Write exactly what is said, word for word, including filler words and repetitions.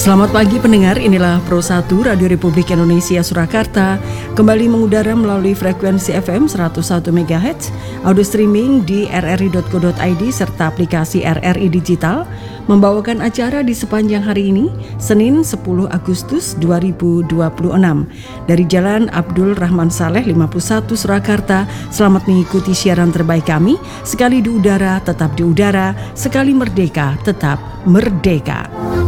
Selamat pagi pendengar, inilah Pro satu Radio Republik Indonesia Surakarta kembali mengudara melalui frekuensi F M seratus satu megahertz, audio streaming di r r i dot co dot i d serta aplikasi R R I Digital, membawakan acara di sepanjang hari ini, Senin sepuluh Agustus dua ribu dua puluh enam. Dari Jalan Abdul Rahman Saleh lima puluh satu Surakarta, selamat mengikuti siaran terbaik kami, sekali di udara tetap di udara, sekali merdeka tetap merdeka.